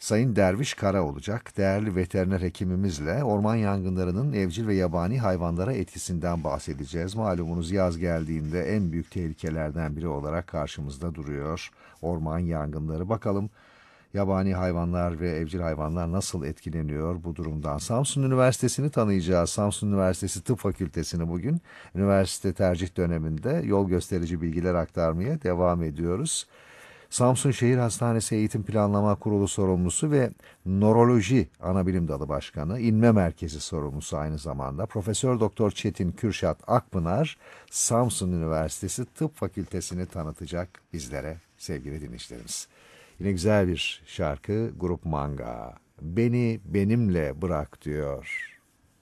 Sayın Derviş Kara olacak. Değerli veteriner hekimimizle orman yangınlarının evcil ve yabani hayvanlara etkisinden bahsedeceğiz. Malumunuz yaz geldiğinde en büyük tehlikelerden biri olarak karşımızda duruyor orman yangınları. Bakalım yabani hayvanlar ve evcil hayvanlar nasıl etkileniyor bu durumdan? Samsun Üniversitesi'ni tanıyacağız. Samsun Üniversitesi Tıp Fakültesini bugün üniversite tercih döneminde yol gösterici bilgiler aktarmaya devam ediyoruz. Samsun Şehir Hastanesi Eğitim Planlama Kurulu sorumlusu ve Nöroloji Anabilim Dalı Başkanı, İnme Merkezi sorumlusu aynı zamanda Profesör Doktor Çetin Kürşat Akpınar, Samsun Üniversitesi Tıp Fakültesini tanıtacak bizlere sevgili dinleyicilerimiz. Yine güzel bir şarkı Grup Manga. Beni benimle bırak diyor.